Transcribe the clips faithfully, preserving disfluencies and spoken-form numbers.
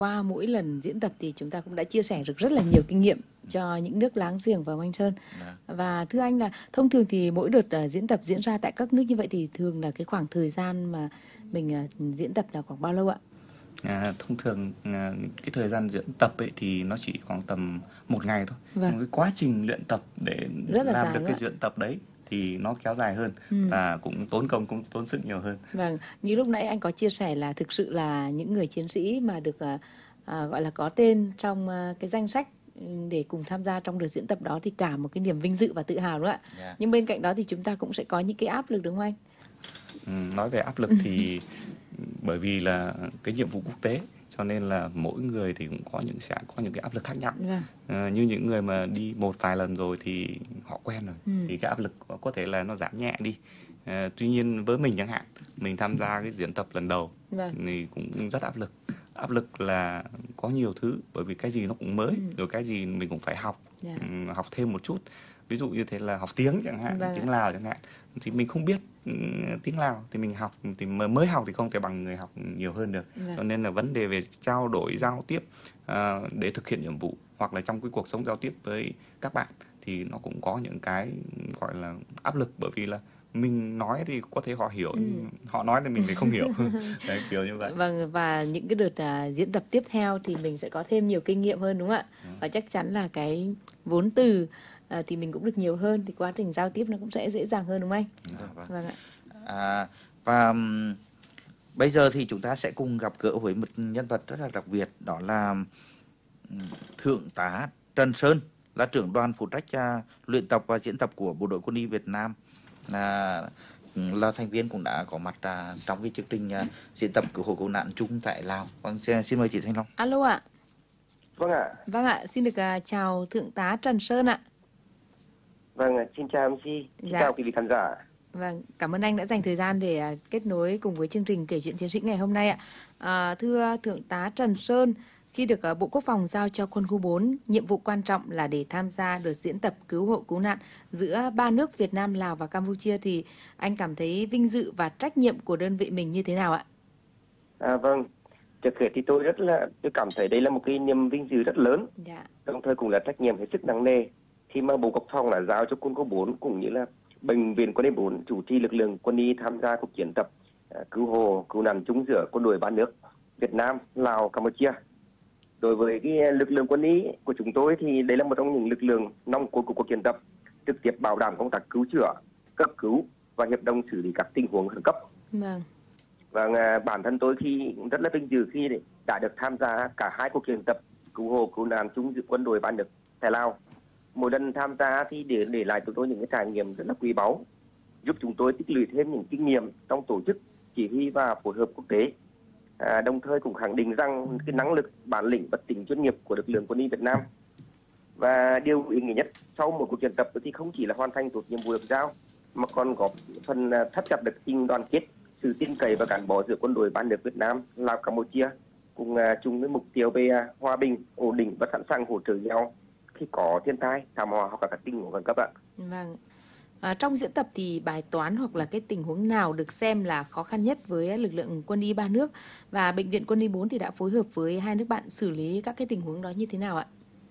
Qua mỗi lần diễn tập thì chúng ta cũng đã chia sẻ được rất là nhiều kinh nghiệm cho những nước láng giềng và Anh Sơn. Dạ. Và thưa anh là thông thường thì mỗi đợt uh, diễn tập diễn ra tại các nước như vậy thì thường là cái khoảng thời gian mà mình uh, diễn tập là khoảng bao lâu ạ? À, thông thường à, cái thời gian diễn tập ấy thì nó chỉ khoảng tầm một ngày thôi. Vâng. Nhưng cái quá trình luyện tập để Rất là làm dài được luôn cái ạ. diễn tập đấy thì nó kéo dài hơn Ừ. và cũng tốn công, cũng tốn sức nhiều hơn. Vâng, như lúc nãy anh có chia sẻ là thực sự là những người chiến sĩ mà được à, à, gọi là có tên trong à, cái danh sách để cùng tham gia trong đợt diễn tập đó thì cả một cái niềm vinh dự và tự hào đúng không ạ? Yeah. Nhưng bên cạnh đó thì chúng ta cũng sẽ có những cái áp lực đúng không anh? Ừ, nói về áp lực thì bởi vì là cái nhiệm vụ quốc tế cho nên là mỗi người thì cũng có những sẽ có những cái áp lực khác nhau. Vâng. À, như những người mà đi một vài lần rồi thì họ quen rồi, Ừ. thì cái áp lực có thể là nó giảm nhẹ đi. À, tuy nhiên với mình chẳng hạn, mình tham gia cái diễn tập lần đầu Vâng. thì cũng rất áp lực. Áp lực là có nhiều thứ, bởi vì cái gì nó cũng mới, Ừ. rồi cái gì mình cũng phải học, Yeah. um, học thêm một chút. Ví dụ như thế là học tiếng chẳng hạn, Vâng tiếng ạ. Lào chẳng hạn, thì mình không biết um, tiếng Lào thì mình học thì mới học thì không thể bằng người học nhiều hơn được. Vâng. Cho nên là vấn đề về trao đổi giao tiếp uh, để thực hiện nhiệm vụ hoặc là trong cái cuộc sống giao tiếp với các bạn thì nó cũng có những cái gọi là áp lực, bởi vì là mình nói thì có thể họ hiểu, Ừ. họ nói thì mình thì không hiểu. Đấy, kiểu như vậy. Vâng, và những cái đợt à, diễn tập tiếp theo thì mình sẽ có thêm nhiều kinh nghiệm hơn đúng không ạ? Ừ. Và chắc chắn là cái vốn từ à, thì mình cũng được nhiều hơn, thì quá trình giao tiếp nó cũng sẽ dễ dàng hơn đúng không anh? Dạ, vâng. Vâng ạ. À, và um, bây giờ thì chúng ta sẽ cùng gặp gỡ với một nhân vật rất là đặc biệt, đó là um, Thượng tá Trần Sơn, là trưởng đoàn phụ trách uh, luyện tập và diễn tập của Bộ đội Quân y Việt Nam, là là thành viên cũng đã có mặt uh, trong cái chương trình uh, diễn tập cứu hộ cứu nạn chung tại Lào. Vâng, xin, xin mời chị Thanh Long. Alo ạ. Vâng ạ. Vâng ạ, xin được uh, chào Thượng tá Trần Sơn ạ. Vâng, xin chào em xê, xin Dạ. chào quý vị khán giả. Vâng, cảm ơn anh đã dành thời gian để uh, kết nối cùng với chương trình Kể chuyện chiến sĩ ngày hôm nay ạ. À, thưa Thượng tá Trần Sơn, khi được uh, Bộ Quốc phòng giao cho quân khu bốn, nhiệm vụ quan trọng là để tham gia đợt diễn tập cứu hộ cứu nạn giữa ba nước Việt Nam, Lào và Campuchia, thì anh cảm thấy vinh dự và trách nhiệm của đơn vị mình như thế nào ạ? À, vâng, trước hết thì tôi rất là tôi cảm thấy đây là một cái niềm vinh dự rất lớn, Dạ. đồng thời cũng là trách nhiệm hết sức nặng nề khi mà Bộ Quốc phòng là giao cho quân khu bốn cũng như là bệnh viện quân y bốn chủ trì lực lượng quân y tham gia cuộc diễn tập uh, cứu hộ cứu nạn chung giữa quân đội ba nước Việt Nam, Lào, Campuchia. Đối với cái lực lượng quân y của chúng tôi thì đây là một trong những lực lượng nòng cốt của cuộc diễn tập, trực tiếp bảo đảm công tác cứu chữa, cấp cứu và hiệp đồng xử lý các tình huống khẩn cấp. Vâng. Và uh, bản thân tôi khi rất là vinh dự khi đã được tham gia cả hai cuộc diễn tập cứu hộ cứu nạn chung giữa quân đội ba nước Thái Lào. Mỗi lần tham gia thì để để lại cho tôi những cái trải nghiệm rất là quý báu, giúp chúng tôi tích lũy thêm những kinh nghiệm trong tổ chức, chỉ huy và phối hợp quốc tế. À, đồng thời cũng khẳng định rằng cái năng lực, bản lĩnh và tính chuyên nghiệp của lực lượng quân y Việt Nam. Và điều ý nghĩa nhất sau một cuộc diễn tập thì không chỉ là hoàn thành tốt nhiệm vụ được giao, mà còn có phần thắt chặt được tình đoàn kết, sự tin cậy và gắn bó giữa quân đội ba nước Việt Nam, Lào, Campuchia, cùng uh, chung với mục tiêu về uh, hòa bình, ổn định và sẵn sàng hỗ trợ nhau khi có thiên tai, thảm họa hoặc là các tình huống khẩn cấp ạ. Vâng. À, trong diễn tập thì bài toán hoặc là cái tình huống nào được xem là khó khăn nhất với lực lượng quân y ba nước, và bệnh viện quân y bốn thì đã phối hợp với hai nước bạn xử lý các cái tình huống đó như thế nào ạ?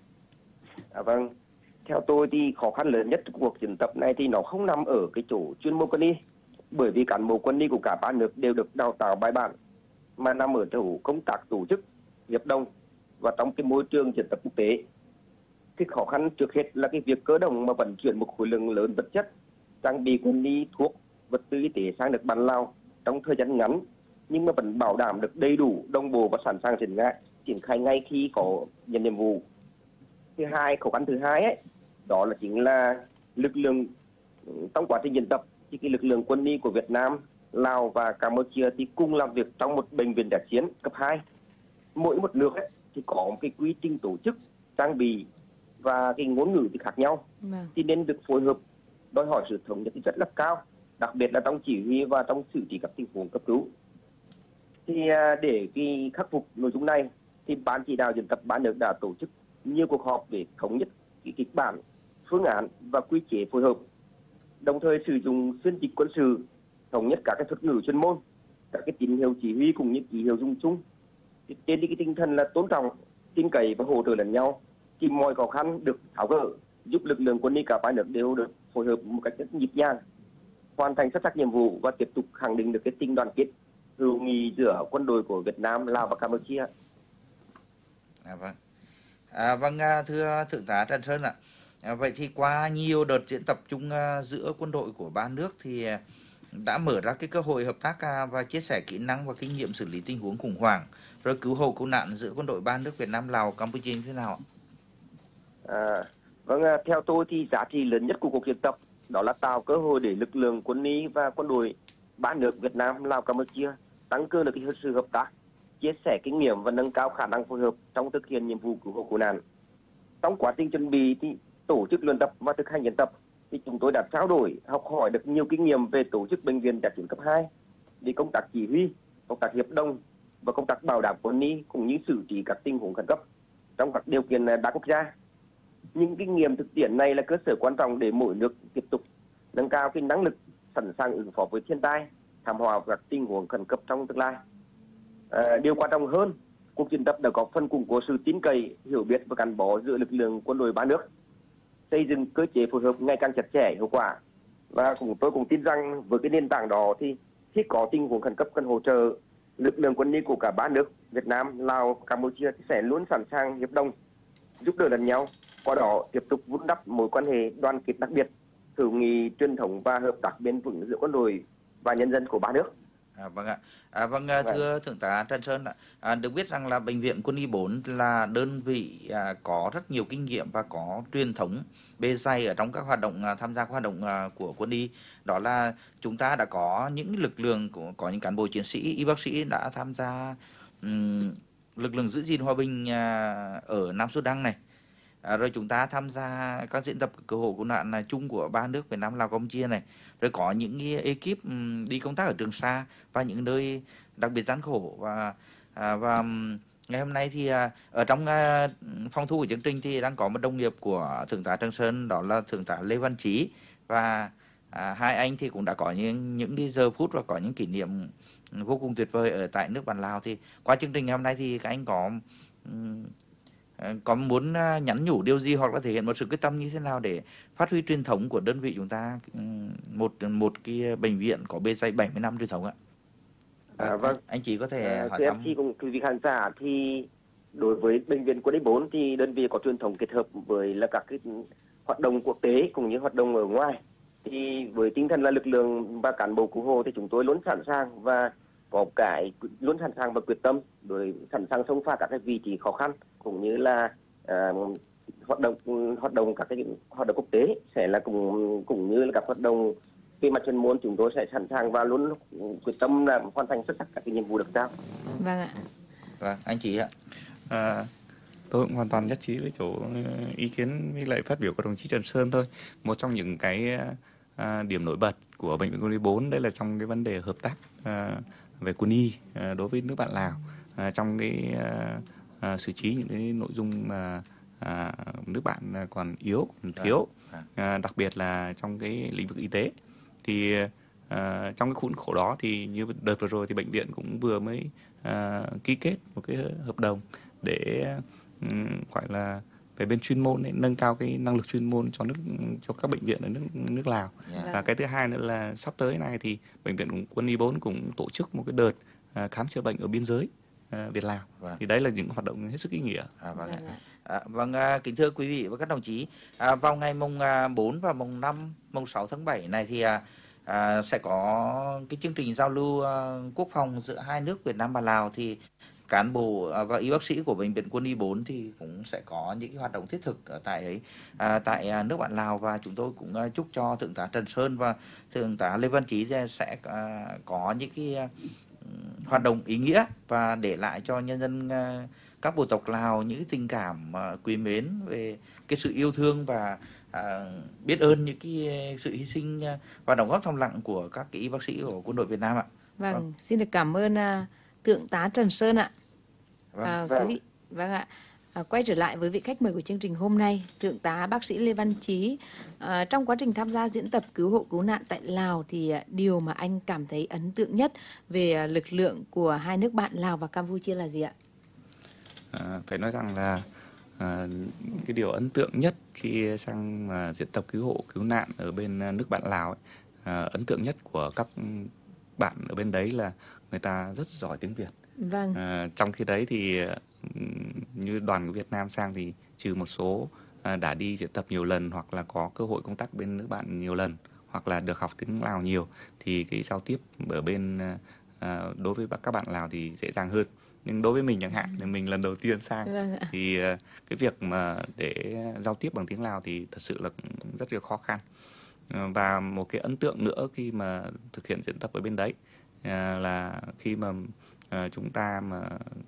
À, vâng, theo tôi thì khó khăn lớn nhất của cuộc diễn tập này thì nó không nằm ở cái chỗ chuyên môn quân y, bởi vì cán bộ quân y của cả ba nước đều được đào tạo bài bản, mà nằm ở chỗ công tác tổ chức, hiệp đồng và trong cái môi trường diễn tập quốc tế. Cái khó khăn trước hết là cái việc cơ động mà vận chuyển một khối lượng lớn vật chất, trang bị quân y, thuốc, vật tư y tế sang được bản Lào trong thời gian ngắn, nhưng mà vẫn bảo đảm được đầy đủ, đồng bộ và sẵn sàng triển khai triển khai ngay khi có nhận nhiệm vụ. Thứ hai, khó khăn thứ hai ấy, đó là chính là lực lượng trong quá trình diễn tập thì cái lực lượng quân y của Việt Nam, Lào và Campuchia thì cùng làm việc trong một bệnh viện dã chiến cấp hai. Mỗi một nước ấy, thì có một cái quy trình tổ chức, trang bị và cái ngôn ngữ thì khác nhau, Vâng. thì nên được phối hợp, đòi hỏi sự thống nhất rất là cao, đặc biệt là trong chỉ huy và trong xử lý các tình huống cấp cứu. Thì để cái khắc phục nội dung này thì ban chỉ đạo diễn tập ba nước đã tổ chức nhiều cuộc họp để thống nhất cái kịch bản, phương án và quy chế phối hợp, đồng thời sử dụng xuyên dịch quân sự, thống nhất các cái thuật ngữ chuyên môn, các cái tín hiệu chỉ huy cùng những ký hiệu dùng chung. trên cái tinh thần là tôn trọng, tin cậy và hỗ trợ lẫn nhau, thì mọi khó khăn được tháo gỡ, giúp lực lượng quân y cả ba nước đều được phối hợp một cách rất nhịp nhàng, hoàn thành xuất sắc nhiệm vụ và tiếp tục khẳng định được cái tình đoàn kết hữu nghị giữa quân đội của Việt Nam, Lào và Campuchia. À, vâng, à, vâng thưa Thượng tá Trần Sơn ạ, à, vậy thì qua nhiều đợt diễn tập chung uh, giữa quân đội của ba nước thì uh, đã mở ra cái cơ hội hợp tác uh, và chia sẻ kỹ năng và kinh nghiệm xử lý tình huống khủng hoảng rồi cứu hộ cứu nạn giữa quân đội ba nước Việt Nam, Lào, Campuchia như thế nào ạ? À, vâng, theo tôi thì giá trị lớn nhất của cuộc diễn tập đó là tạo cơ hội để lực lượng quân y và quân đội ba nước Việt Nam, Lào, Campuchia tăng cường được cái sự hợp tác, chia sẻ kinh nghiệm và nâng cao khả năng phối hợp trong thực hiện nhiệm vụ cứu hộ cứu nạn. Trong quá trình chuẩn bị thì tổ chức luyện tập và thực hành diễn tập thì chúng tôi đã trao đổi, học hỏi được nhiều kinh nghiệm về tổ chức bệnh viện giã chiến cấp hai, về công tác chỉ huy, công tác hiệp đồng và công tác bảo đảm quân y cũng như xử trí các tình huống khẩn cấp trong các điều kiện đa quốc gia. Những kinh nghiệm thực tiễn này là cơ sở quan trọng để mỗi nước tiếp tục nâng cao cái năng lực sẵn sàng ứng phó với thiên tai, thảm họa và các tình huống khẩn cấp trong tương lai. À, điều quan trọng hơn, cuộc diễn tập đã góp phần củng cố sự tin cậy, hiểu biết và gắn bó giữa lực lượng quân đội ba nước, xây dựng cơ chế phối hợp ngày càng chặt chẽ, hiệu quả. Và cũng tôi cũng tin rằng với cái nền tảng đó thì khi có tình huống khẩn cấp cần hỗ trợ, lực lượng quân y của cả ba nước Việt Nam, Lào, Campuchia sẽ luôn sẵn sàng hiệp đồng, giúp đỡ lẫn nhau, qua đó tiếp tục vun đắp mối quan hệ đoàn kết đặc biệt, hữu nghị truyền thống và hợp tác bền vững giữa quân đội và nhân dân của ba nước. À, vâng ạ. À, vâng, thưa Thượng tá Trần Sơn ạ, à, được biết rằng là Bệnh viện Quân y bốn là đơn vị à, có rất nhiều kinh nghiệm và có truyền thống bề dày ở trong các hoạt động à, tham gia các hoạt động à, của quân y. Đó là chúng ta đã có những lực lượng, của, có những cán bộ chiến sĩ, y bác sĩ đã tham gia um, lực lượng giữ gìn hòa bình à, ở Nam Sudan này. À, rồi chúng ta tham gia các diễn tập cứu hộ cứu nạn là chung của ba nước Việt Nam, Lào, Campuchia này, rồi có những ekip um, đi công tác ở Trường Sa và những nơi đặc biệt gian khổ. Và à, và um, ngày hôm nay thì à, ở trong à, phòng thu của chương trình thì đang có một đồng nghiệp của Thượng tá Trần Sơn, đó là Thượng tá Lê Văn Chí, và à, hai anh thì cũng đã có những những cái giờ phút và có những kỷ niệm vô cùng tuyệt vời ở tại nước bạn Lào. Thì qua chương trình ngày hôm nay thì các anh có um, có muốn nhắn nhủ điều gì hoặc là thể hiện một sự quyết tâm như thế nào để phát huy truyền thống của đơn vị chúng ta, một một cái bệnh viện có bề dày bảy mươi năm truyền thống ạ? À, vâng. Anh, anh chị có thể à, hỏi thưa thăm. em chị cùng quý vị khán giả, thì đối với Bệnh viện Quân y bốn thì đơn vị có truyền thống kết hợp với là các cái hoạt động quốc tế cũng như hoạt động ở ngoài. Thì với tinh thần là lực lượng và cán bộ cứu hộ thì chúng tôi luôn sẵn sàng và có cái luôn sẵn sàng và quyết tâm, rồi sẵn sàng xông pha các cái vị trí khó khăn cũng như là à, hoạt động hoạt động các cái hoạt động quốc tế sẽ là cùng cũng như là các hoạt động về mặt chuyên môn, chúng tôi sẽ sẵn sàng và luôn quyết tâm là hoàn thành xuất sắc các cái nhiệm vụ được giao. Vâng ạ. Vâng, anh chị ạ. À, tôi cũng hoàn toàn nhất trí với chỗ ý kiến với lại phát biểu của đồng chí Trần Sơn thôi. Một trong những cái à, điểm nổi bật của Bệnh viện Quân y bốn đấy là trong cái vấn đề hợp tác à, về quân y à, đối với nước bạn Lào, à, trong cái à, à, xử trí những cái nội dung mà à, nước bạn còn yếu, còn thiếu, à, đặc biệt là trong cái lĩnh vực y tế. Thì à, trong cái khuôn khổ đó thì như đợt vừa rồi thì bệnh viện cũng vừa mới à, ký kết một cái hợp đồng để um, gọi là về bên chuyên môn ấy, nâng cao cái năng lực chuyên môn cho nước cho các bệnh viện ở nước nước Lào. Yeah. Và cái thứ hai nữa là sắp tới này thì Bệnh viện Quân y bốn cũng tổ chức một cái đợt à, khám chữa bệnh ở biên giới à, Việt Lào. Vâng. Thì đấy là những hoạt động hết sức ý nghĩa. À, vâng. Vâng ạ. À, vâng, à, kính thưa quý vị và các đồng chí, à, vào ngày mùng à, bốn và mùng năm, mùng sáu tháng bảy này thì à, à, sẽ có cái chương trình giao lưu à, quốc phòng giữa hai nước Việt Nam và Lào. Thì cán bộ và y bác sĩ của Bệnh viện Quân y bốn thì cũng sẽ có những cái hoạt động thiết thực ở tại ấy, à, tại nước bạn Lào. Và chúng tôi cũng chúc cho Thượng tá Trần Sơn và Thượng tá Lê Văn Chí sẽ à, có những cái à, hoạt động ý nghĩa và để lại cho nhân dân à, các bộ tộc Lào những cái tình cảm à, quý mến về cái sự yêu thương và à, biết ơn những cái sự hy sinh và đóng góp thầm lặng của các cái y bác sĩ của quân đội Việt Nam ạ. Vâng, Vâng. xin được cảm ơn uh, Thượng tá Trần Sơn ạ. Vâng. À, Vâng. quý vị, vâng ạ. À, quay trở lại với vị khách mời của chương trình hôm nay, Thượng tá bác sĩ Lê Văn Chí. À, trong quá trình tham gia diễn tập cứu hộ cứu nạn tại Lào thì à, điều mà anh cảm thấy ấn tượng nhất về à, lực lượng của hai nước bạn Lào và Campuchia là gì ạ? À, phải nói rằng là à, cái điều ấn tượng nhất khi sang à, diễn tập cứu hộ cứu nạn ở bên à, nước bạn Lào ấy, à, ấn tượng nhất của các bạn ở bên đấy là người ta rất giỏi tiếng Việt. Vâng. À, trong khi đấy thì như đoàn của Việt Nam sang thì trừ một số à, đã đi diễn tập nhiều lần hoặc là có cơ hội công tác bên nước bạn nhiều lần hoặc là được học tiếng Lào nhiều thì cái giao tiếp ở bên à, đối với các bạn Lào thì dễ dàng hơn. Nhưng đối với mình chẳng hạn thì mình lần đầu tiên sang Vâng ạ. thì cái việc mà để giao tiếp bằng tiếng Lào thì thật sự là rất là khó khăn. Và một cái ấn tượng nữa khi mà thực hiện diễn tập ở bên đấy là khi mà chúng ta mà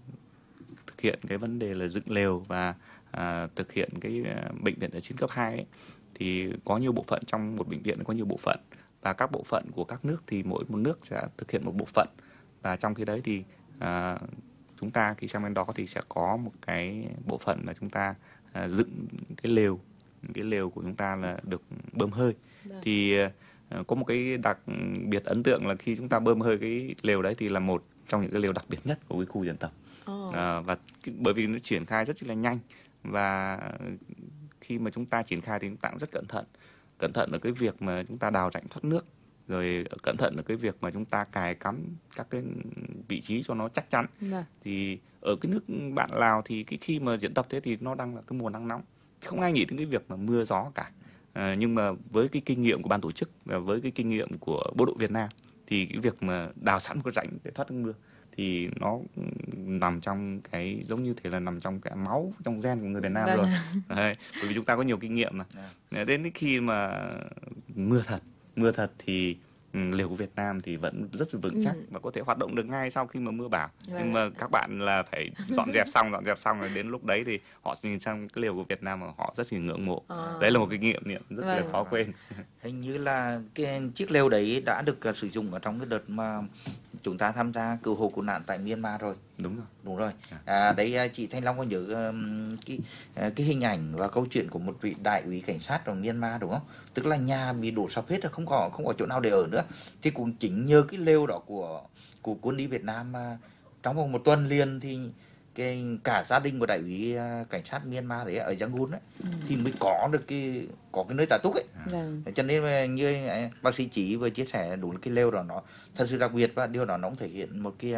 thực hiện cái vấn đề là dựng lều và à, thực hiện cái bệnh viện ở trên cấp hai ấy, thì có nhiều bộ phận, trong một bệnh viện có nhiều bộ phận và các bộ phận của các nước thì mỗi một nước sẽ thực hiện một bộ phận, và trong khi đấy thì à, chúng ta khi sang bên đó thì sẽ có một cái bộ phận là chúng ta à, dựng cái lều, cái lều của chúng ta là được bơm hơi. Được. Thì à, có một cái đặc biệt ấn tượng là khi chúng ta bơm hơi cái lều đấy thì là một trong những cái lều đặc biệt nhất của cái khu diễn tập. Oh. À, và bởi vì nó triển khai rất là nhanh, và khi mà chúng ta triển khai thì chúng ta cũng rất cẩn thận, cẩn thận ở cái việc mà chúng ta đào rãnh thoát nước, rồi cẩn thận ở cái việc mà chúng ta cài cắm các cái vị trí cho nó chắc chắn. Vâng. Thì ở cái nước bạn Lào thì cái khi mà diễn tập thế thì nó đang là cái mùa nắng nóng, không ai nghĩ đến cái việc mà mưa gió cả. À, nhưng mà với cái kinh nghiệm của ban tổ chức và với cái kinh nghiệm của bộ đội Việt Nam thì cái việc mà đào sẵn một cái rãnh để thoát nước mưa thì nó nằm trong cái, giống như thế là nằm trong cái máu, trong gen của người Việt Nam. Vâng. Rồi. Đấy, bởi vì chúng ta có nhiều kinh nghiệm mà. À. Đến khi mà mưa thật, mưa thật thì lều của Việt Nam thì vẫn rất là vững chắc. Ừ. Và có thể hoạt động được ngay sau khi mà mưa bão. Vâng. Nhưng mà các bạn là phải dọn dẹp xong, dọn dẹp xong rồi đến lúc đấy thì họ nhìn sang cái lều của Việt Nam mà họ rất là ngưỡng mộ. À. Đấy là một cái nghiệm nghiệm rất vâng. là khó quên. Hình như là cái chiếc lều đấy đã được uh, sử dụng ở trong cái đợt mà chúng ta tham gia cứu hộ cứu nạn tại Myanmar rồi. Đúng rồi. Đúng rồi. À, đấy chị Thanh Long có nhớ um, cái uh, cái hình ảnh và câu chuyện của một vị đại úy cảnh sát ở Myanmar đúng không? Tức là nhà bị đổ sập hết, không có không có chỗ nào để ở nữa. Thì cũng chính nhờ cái lều đó của của quân y Việt Nam mà trong vòng một tuần liền thì cái cả gia đình của đại úy uh, cảnh sát Myanmar đấy ở Yangon ấy ừ. thì mới có được cái có cái nơi tá túc ấy. Vâng. Cho nên như bác sĩ Chí vừa chia sẻ, đúng là cái lều đó nó thật sự đặc biệt, và điều đó nó cũng thể hiện một cái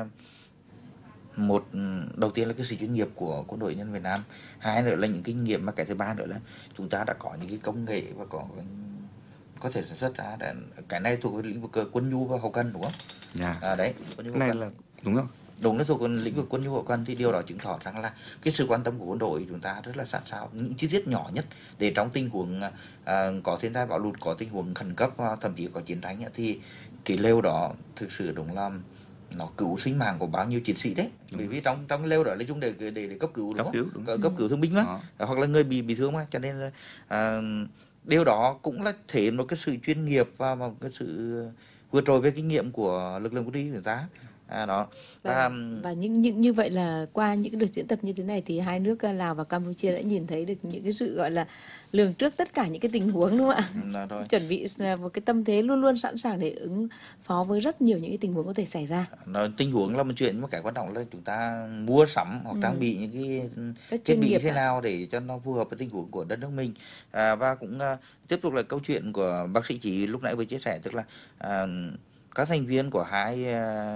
một đầu tiên là cái sự chuyên nghiệp của quân đội nhân Việt Nam, hai nữa là những kinh nghiệm, mà cái thứ ba nữa là chúng ta đã có những cái công nghệ và có có thể sản xuất ra. Cái này thuộc về lĩnh vực quân nhu và hậu cần đúng không? Yeah. À, đấy. Cái này là đúng không? Đúng, nó thuộc lĩnh vực quân nhu hậu cần, thì điều đó chứng tỏ rằng là cái sự quan tâm của quân đội chúng ta rất là sát sao những chi tiết nhỏ nhất, để trong tình huống à, có thiên tai bão lụt, có tình huống khẩn cấp, thậm chí có chiến tranh thì cái lều đó thực sự đúng là nó cứu sinh mạng của bao nhiêu chiến sĩ đấy. Đúng. Bởi vì trong trong lều đó lấy chung để để để cấp cứu đúng cấp không? Cứu, đúng. Cấp cứu thương binh mà, à. hoặc là người bị bị thương mà, cho nên là à, điều đó cũng là thể hiện một cái sự chuyên nghiệp và một cái sự vượt trội về kinh nghiệm của lực lượng quân y chúng ta. À, đó. Và, và những những như vậy là qua những cái đợt diễn tập như thế này thì hai nước Lào và Campuchia đã nhìn thấy được những cái sự gọi là lường trước tất cả những cái tình huống đúng không ạ? Ừ, chuẩn bị một cái tâm thế luôn luôn sẵn sàng để ứng phó với rất nhiều những cái tình huống có thể xảy ra. Nó, tình huống là một chuyện, nhưng mà cái quan trọng là chúng ta mua sắm hoặc ừ. trang bị những cái thiết bị thế nào để cho nó phù hợp với tình huống của đất nước mình. À, và cũng uh, tiếp tục là câu chuyện của bác sĩ Chí lúc nãy vừa chia sẻ, tức là uh, các thành viên của hai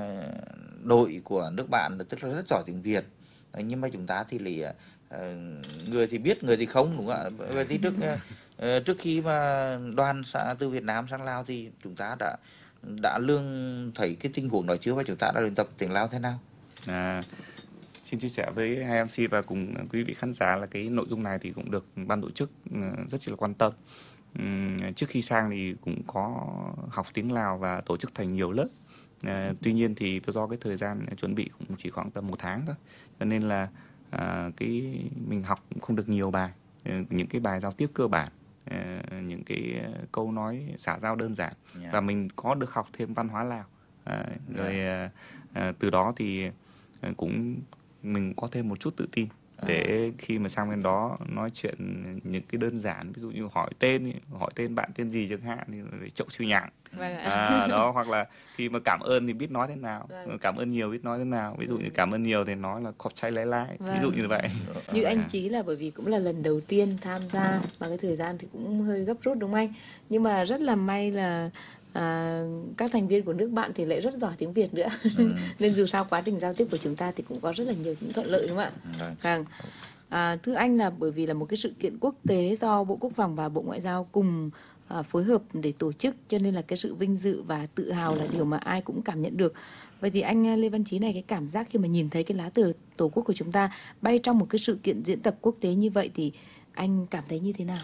đội của nước bạn tức là rất giỏi tiếng Việt, nhưng mà chúng ta thì là người thì biết, người thì không, đúng không ạ? Vậy thì trước trước khi mà đoàn từ Việt Nam sang Lào thì chúng ta đã đã lương thấy cái tình huống đó chưa, và chúng ta đã luyện tập tiếng Lào thế nào? À, xin chia sẻ với hai em xê và cùng quý vị khán giả là cái nội dung này thì cũng được ban tổ chức rất là quan tâm. Uhm, trước khi sang thì cũng có học tiếng Lào và tổ chức thành nhiều lớp. À, tuy nhiên thì do cái thời gian chuẩn bị cũng chỉ khoảng tầm một tháng thôi, cho nên là à, cái mình học cũng không được nhiều bài, những cái bài giao tiếp cơ bản, à, những cái câu nói xã giao đơn giản, yeah. và mình có được học thêm văn hóa Lào. À, rồi yeah. à, từ đó thì cũng mình có thêm một chút tự tin. để khi mà sang bên đó nói chuyện những cái đơn giản, ví dụ như hỏi tên, hỏi tên bạn tên gì chẳng hạn, thì chậu siêu nhạc. Vâng ạ. À, đó, hoặc là khi mà cảm ơn thì biết nói thế nào, Vâng. cảm ơn nhiều biết nói thế nào, ví dụ như Ừ. cảm ơn nhiều thì nói là khọp chay lái lái, ví dụ Vâng. như vậy. Như anh À. Chí là bởi vì cũng là lần đầu tiên tham gia mà cái thời gian thì cũng hơi gấp rút đúng không anh? Nhưng mà rất là may là à, các thành viên của nước bạn thì lại rất giỏi tiếng Việt nữa. Ừ. Nên dù sao quá trình giao tiếp của chúng ta thì cũng có rất là nhiều những thuận lợi đúng không ạ? Vâng. Vâng. À, thưa anh là bởi vì là một cái sự kiện quốc tế do Bộ Quốc phòng và Bộ Ngoại giao cùng à, phối hợp để tổ chức, cho nên là cái sự vinh dự và tự hào là điều mà ai cũng cảm nhận được. Vậy thì anh Lê Văn Chí này, cái cảm giác khi mà nhìn thấy cái lá cờ Tổ quốc của chúng ta bay trong một cái sự kiện diễn tập quốc tế như vậy thì anh cảm thấy như thế nào?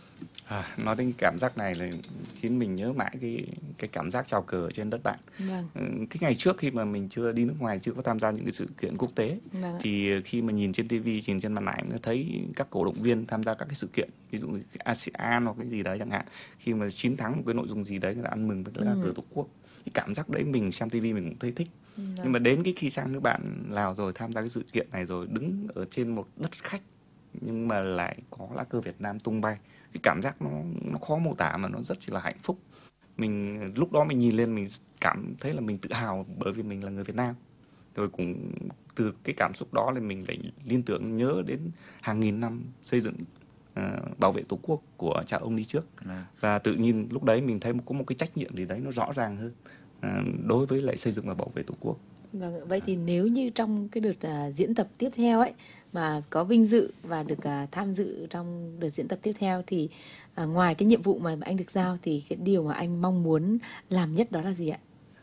À, nói đến cảm giác này là khiến mình nhớ mãi cái cái cảm giác chào cờ ở trên đất bạn. Vâng. Cái ngày trước khi mà mình chưa đi nước ngoài, chưa có tham gia những cái sự kiện quốc tế, Vâng. thì khi mà nhìn trên tivi, nhìn trên màn ảnh thấy các cổ động viên tham gia các cái sự kiện, ví dụ như a sê an hoặc cái gì đấy chẳng hạn, khi mà chiến thắng một cái nội dung gì đấy, người ta ăn mừng với lá Ừ. cờ Tổ quốc, cái cảm giác đấy mình xem tivi mình cũng thấy thích. Vâng. Nhưng mà đến cái khi sang nước bạn Lào rồi, tham gia cái sự kiện này rồi, đứng ở trên một đất khách nhưng mà lại có lá cờ Việt Nam tung bay, cái cảm giác nó nó khó mô tả mà nó rất chỉ là hạnh phúc. Mình lúc đó mình nhìn lên mình cảm thấy là mình tự hào bởi vì mình là người Việt Nam. Rồi cũng từ cái cảm xúc đó là mình lại liên tưởng nhớ đến hàng nghìn năm xây dựng uh, bảo vệ Tổ quốc của cha ông đi trước. À. Và tự nhiên lúc đấy mình thấy có một cái trách nhiệm gì đấy nó rõ ràng hơn uh, đối với lại xây dựng và bảo vệ Tổ quốc. Vâng, vậy thì nếu như trong cái đợt à, diễn tập tiếp theo ấy mà có vinh dự và được à, tham dự trong đợt diễn tập tiếp theo thì à, ngoài cái nhiệm vụ mà anh được giao thì cái điều mà anh mong muốn làm nhất đó là gì ạ?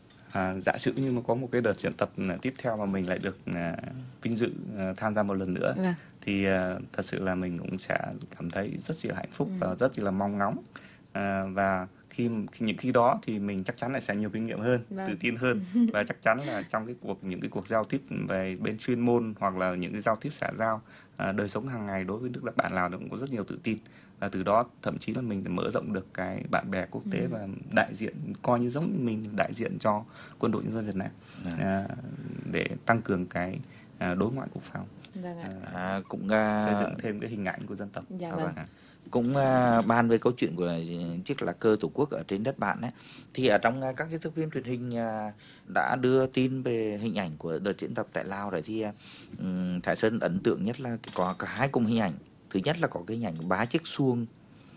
À, giả sử như mà có một cái đợt diễn tập uh, tiếp theo mà mình lại được uh, vinh dự uh, tham gia một lần nữa, Vâng. thì uh, thật sự là mình cũng sẽ cảm thấy rất là hạnh phúc Ừ. và rất là mong ngóng. Uh, và khi, khi những khi đó thì mình chắc chắn là sẽ nhiều kinh nghiệm hơn, Vâng. tự tin hơn, và chắc chắn là trong cái cuộc những cái cuộc giao tiếp về bên chuyên môn hoặc là những cái giao tiếp xã giao, uh, đời sống hàng ngày đối với nước bạn Lào cũng có rất nhiều tự tin. Và từ đó thậm chí là mình mở rộng được cái bạn bè quốc tế, Ừ. và đại diện, coi như giống như mình đại diện cho quân đội nhân dân Việt Nam, à, để tăng cường cái à, đối ngoại quốc phòng, Vâng ạ. À, cũng à, xây dựng thêm cái hình ảnh của dân tộc. Dạ à, vâng. vâng. Cũng à, bàn về câu chuyện của chiếc lá cờ Tổ quốc ở trên đất bạn ấy, thì ở trong à, các cái thước phim truyền hình à, đã đưa tin về hình ảnh của đợt diễn tập tại Lào đấy, thì à, um, Thái Sơn ấn tượng nhất là có cả hai cùng hình ảnh. Thứ nhất là có cái hình ảnh ba chiếc xuồng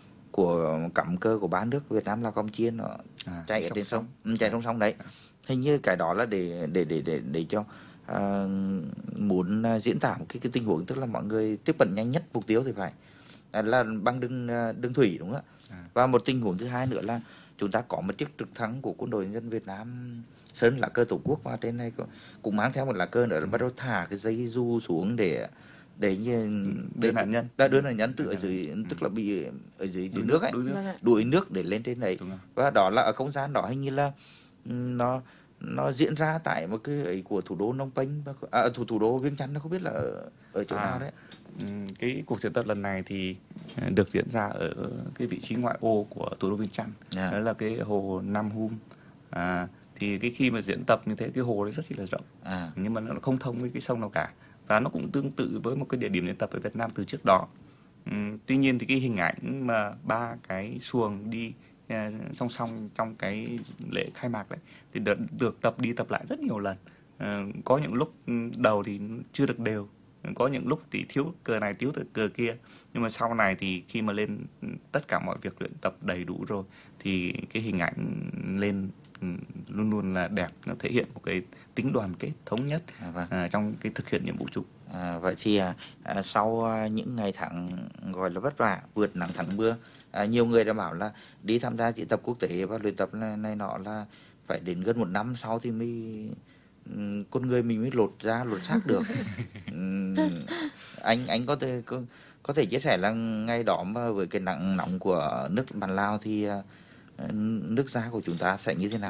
của cắm cờ của ba nước Việt Nam, Lào, Campuchia nó À, chạy ở song trên sông, song. ừ, chạy trong sông đấy. Hình như cái đó là để để để để để cho à, muốn à, diễn tả một cái cái tình huống, tức là mọi người tiếp cận nhanh nhất mục tiêu thì phải à, là bằng đường à, đường thủy, đúng không ạ? À. Và một tình huống thứ hai nữa là chúng ta có một chiếc trực thăng của quân đội nhân dân Việt Nam sơn lá cờ Tổ quốc, và trên này cũng mang theo một lá cờ nữa, là bắt đầu thả cái dây du xuống để để như Đưa nạn nhân. đã đưa nạn nhân tự ở dưới, tức là bị ở dưới, dưới nước ấy, Đuối nước. Vâng ạ. đuổi nước để lên trên đấy. Đúng rồi. Và đó là ở không gian đó hình như là ừm, nó nó diễn ra tại một cái ấy của thủ đô Phnom Penh, à, thủ thủ đô Viêng Chăn, nó không biết là ở, ở chỗ À. nào đấy. Ừm, cái cuộc diễn tập lần này thì à, được diễn ra ở cái vị trí ngoại ô của thủ đô Viêng Chăn, Yeah. đó là cái hồ Nam Hum. À, thì cái khi mà diễn tập như thế, cái hồ đấy rất là rộng, À. nhưng mà nó không thông với cái sông nào cả, và nó cũng tương tự với một cái địa điểm diễn tập ở Việt Nam từ trước đó. Ừm, tuy nhiên thì cái hình ảnh mà ba cái xuồng đi à, song song trong cái lễ khai mạc đấy thì được, được tập đi tập lại rất nhiều lần. À, có những lúc đầu thì chưa được đều, có những lúc thì thiếu cờ này thiếu cờ kia, nhưng mà sau này thì khi mà lên tất cả mọi việc luyện tập đầy đủ rồi thì cái hình ảnh lên luôn luôn là đẹp, nó thể hiện một cái tính đoàn kết thống nhất À, vâng. à, trong cái thực hiện nhiệm vụ chung. À, vậy thì à, à, sau à, những ngày tháng gọi là vất vả, vượt nắng thắng mưa, à, nhiều người đã bảo là đi tham gia diễn tập quốc tế và luyện tập này, này nọ là phải đến gần một năm sau thì mới um, con người mình mới lột da lột xác được. um, anh anh có thể có, có thể chia sẻ là ngày đó mà với cái nắng nóng của nước bạn Lào thì uh, nước da của chúng ta sẽ như thế nào?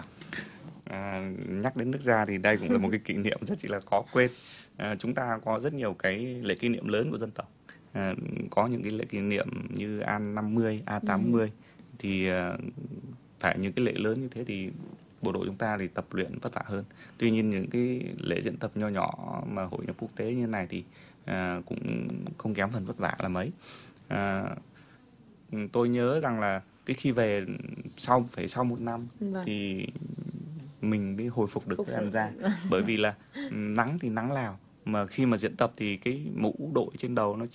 À, nhắc đến nước da thì đây cũng là một cái kỷ niệm rất chỉ là khó quên. À, chúng ta có rất nhiều cái lễ kỷ niệm lớn của dân tộc. À, có những cái lễ kỷ niệm như A năm mươi, A tám mươi, ừ. thì à, phải những cái lễ lớn như thế thì bộ đội chúng ta thì tập luyện vất vả hơn. Tuy nhiên những cái lễ diễn tập nho nhỏ mà hội nhập quốc tế như này thì à, cũng không kém phần vất vả là mấy. À, tôi nhớ rằng là cái khi về sau phải sau một năm Vâng. thì mình mới hồi phục được Phục cái làn da, phục. bởi vì là nắng thì nắng Lào, mà khi mà diễn tập thì cái mũ đội trên đầu nó chỉ